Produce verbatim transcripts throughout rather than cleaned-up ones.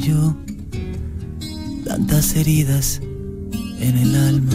yo, tantas heridas en el alma.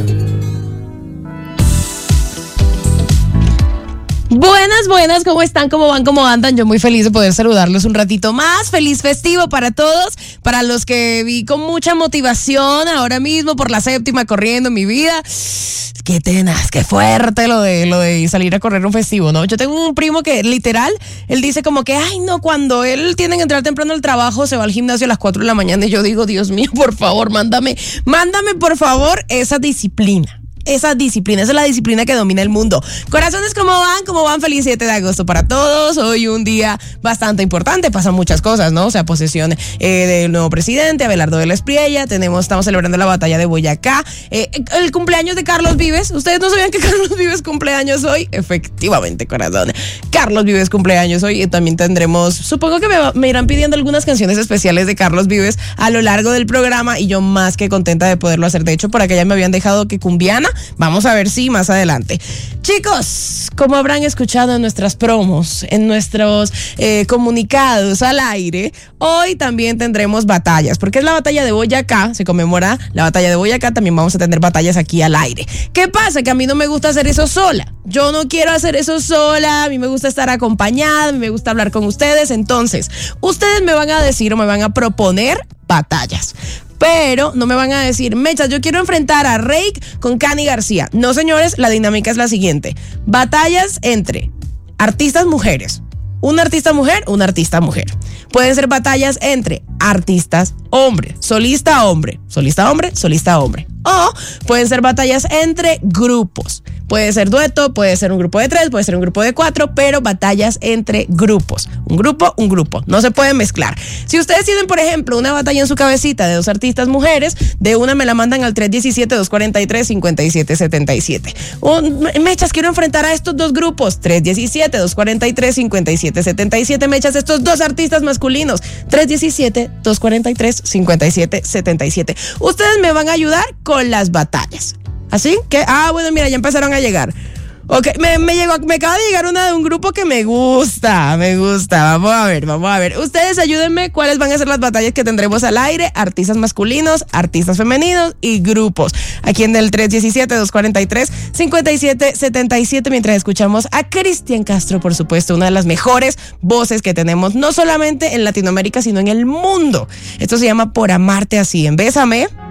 Buenas, buenas, ¿cómo están? ¿Cómo van? ¿Cómo andan? Yo muy feliz de poder saludarlos un ratito más. Feliz festivo para todos, para los que vi con mucha motivación ahora mismo por la séptima corriendo en mi vida. Qué tenaz, qué fuerte lo de, lo de salir a correr un festivo, ¿no? Yo tengo un primo que literal, él dice como que, ay no, cuando él tiene que entrar temprano al trabajo, se va al gimnasio a las cuatro de la mañana y yo digo, Dios mío, por favor, mándame, mándame por favor esa disciplina. Esa disciplina, esa es la disciplina que domina el mundo. Corazones, ¿cómo van? ¿Cómo van? Feliz siete de agosto para todos. Hoy un día bastante importante, pasan muchas cosas, ¿no? O sea, posesión eh, del nuevo presidente, Abelardo de la Espriella, tenemos, estamos celebrando la batalla de Boyacá, eh, el cumpleaños de Carlos Vives. ¿Ustedes no sabían que Carlos Vives cumpleaños hoy? Efectivamente, corazones. Carlos Vives cumpleaños hoy y también tendremos, supongo que me, me irán pidiendo algunas canciones especiales de Carlos Vives a lo largo del programa y yo más que contenta de poderlo hacer. De hecho, por acá ya me habían dejado que cumbiana. Vamos a ver si más adelante. Chicos, como habrán escuchado en nuestras promos, en nuestros eh, comunicados al aire, hoy también tendremos batallas, porque es la batalla de Boyacá, se conmemora la batalla de Boyacá, también vamos a tener batallas aquí al aire. ¿Qué pasa? Que a mí no me gusta hacer eso sola. Yo no quiero hacer eso sola, a mí me gusta estar acompañada, a mí me gusta hablar con ustedes, entonces, ustedes me van a decir o me van a proponer batallas. Pero no me van a decir, Mechas, yo quiero enfrentar a Reik con Cani García. No, señores, la dinámica es la siguiente. Batallas entre artistas mujeres. Una artista mujer, una artista mujer. Pueden ser batallas entre artistas hombres, solista hombre, solista hombre, solista hombre. O pueden ser batallas entre grupos. Puede ser dueto, puede ser un grupo de tres, puede ser un grupo de cuatro, pero batallas entre grupos. Un grupo, un grupo. No se pueden mezclar. Si ustedes tienen, por ejemplo, una batalla en su cabecita de dos artistas mujeres, de una me la mandan al tres uno siete, dos cuatro tres, cinco siete siete siete. Un, Mechas, quiero enfrentar a estos dos grupos. tres uno siete, dos cuatro tres, cinco siete siete siete. Mechas, estos dos artistas masculinos. tres uno siete, dos cuatro tres, cinco siete siete siete. Ustedes me van a ayudar con las batallas. Así que, ah, bueno, mira, ya empezaron a llegar. Ok, me, me, llegó, me acaba de llegar una de un grupo que me gusta, me gusta. Vamos a ver, vamos a ver. Ustedes ayúdenme cuáles van a ser las batallas que tendremos al aire. Artistas masculinos, artistas femeninos y grupos. Aquí en el tres uno siete, dos cuatro tres, cinco siete siete siete, mientras escuchamos a Cristian Castro, por supuesto, una de las mejores voces que tenemos, no solamente en Latinoamérica, sino en el mundo. Esto se llama Por Amarte Así, en Bésame.